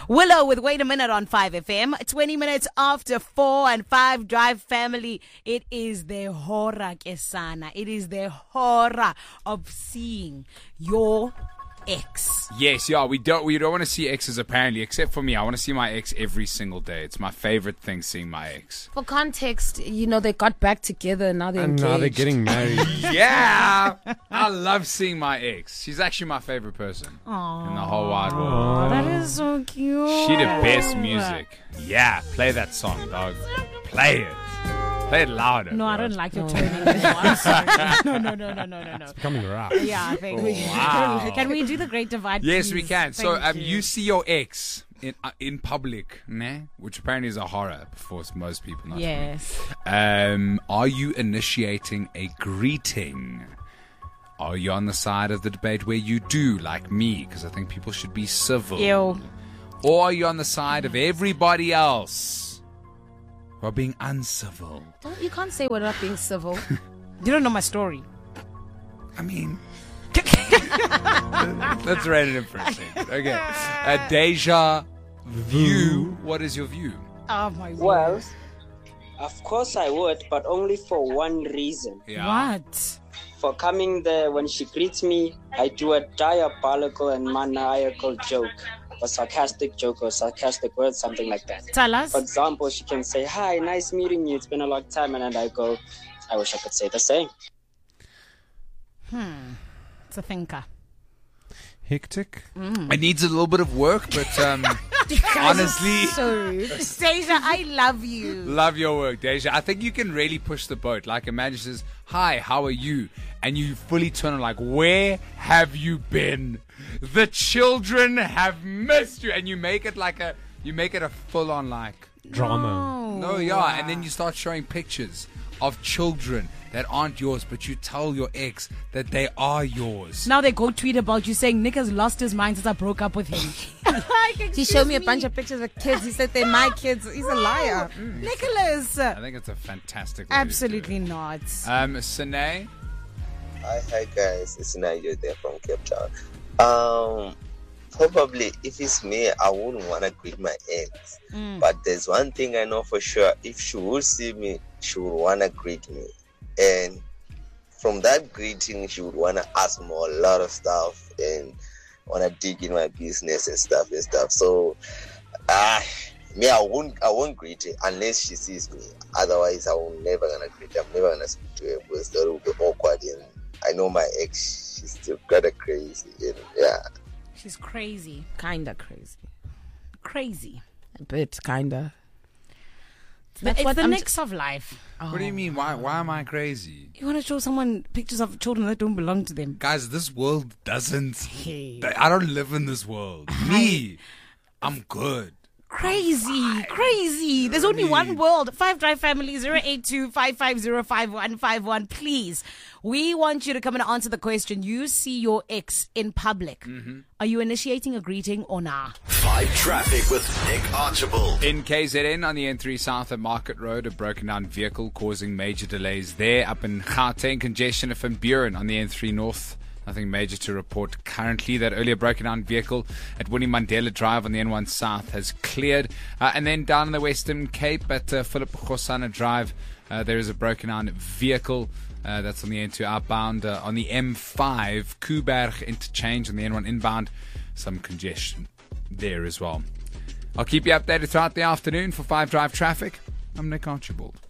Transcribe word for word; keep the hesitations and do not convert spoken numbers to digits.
Willow with Wait a Minute on five F M. twenty minutes after four and five Drive family. It is the horror, Kesana. It is the horror of seeing your ex. Yes, yeah, we don't we don't want to see exes apparently, except for me. I want to see my ex every single day. It's my favorite thing, seeing my ex. For context, you know, they got back together and now they're And engaged. now they're getting married. Yeah, I love seeing my ex. She's actually my favorite person Aww. in the whole wide world. That is so cute. She the best music. Yeah, play that song, dog. Play it. Play it louder. No, I bro. don't like your tone anymore. I'm sorry. No, no, no, no, no, no, no. Becoming rough. Yeah, I think we Wow. Can we do the great divide? Yes, please? we can. So Thank um, you. see your ex in uh, in public, né? Which apparently is a horror for most people. Not for me. Yes. Um, are you initiating a greeting? Are you on the side of the debate where you do, like me? Because I think people should be civil. Ew. Or are you on the side of everybody else who are being uncivil? Don't, you can't say we're not being civil. You don't know my story. I mean, let's rate it in for a second. Okay. Uh, Deja View. What is your view? Oh my Well, word. of course I would, but only for one reason. Yeah. What? For coming there, when she greets me, I do a diabolical and maniacal joke, a sarcastic joke or sarcastic word, something like that. Tell us. For example, she can say, "Hi, nice meeting you. It's been a long time," and then I go, "I wish I could say the same." Hmm. It's a thinker. Hectic. It needs a little bit of work, but um, honestly, So rude. Deja, I love you. love your work, Deja. I think you can really push the boat. Like, imagine she says, "Hi, how are you?" And you fully turn on like, "Where have you been? The children have missed you." And you make it like a, you make it a full on like, Drama. no, yeah. And then you start showing pictures of children that aren't yours, but you tell your ex that they are yours. Now they go tweet about you saying Nick has lost his mind since I broke up with him. Like, He showed me a bunch of pictures of kids. He said they're my kids. He's a liar. Mm. Nicholas. I think it's a fantastic way to do Absolutely it. not. Um, Sine? Hi, hi guys, it's Nigel there from Cape Town. Um, probably if it's me, I wouldn't want to greet my ex. Mm. But there's one thing I know for sure: if she would see me, she would want to greet me, and from that greeting, she would want to ask me a lot of stuff and want to dig in my business and stuff and stuff. So, ah. Me, I won't, I won't greet her unless she sees me. Otherwise, I will never gonna greet her. I'm never gonna speak to her because that will be awkward. And I know my ex; she's still kind of crazy. And yeah, She's crazy. Kinda crazy. Crazy. A bit, kinda. But That's it's what the I'm- mix of life. What do you mean? Why Why am I crazy? You want to show someone pictures of children that don't belong to them. Guys, this world doesn't... Hey. I don't live in this world. Me, I'm good. Crazy, crazy. There's only one world. Five Drive family, zero eight two, five five zero, five one five one. Please, we want you to come and answer the question. You see your ex in public. Are you initiating a greeting or nah? Five Traffic with Nick Archibald. In K Z N on the N three South at Market Road, a broken down vehicle causing major delays there. Up in Gauteng, congestion at Van Buren on the N three North. Nothing major to report currently. That earlier broken down vehicle at Winnie Mandela Drive on the N one South has cleared. Uh, and then down in the Western Cape at uh, Philip Khosana Drive, uh, there is a broken down vehicle uh, that's on the N two outbound. Uh, on the M five, Kuberg interchange on the N one inbound, some congestion there as well. I'll keep you updated throughout the afternoon for five Drive traffic. I'm Nick Archibald.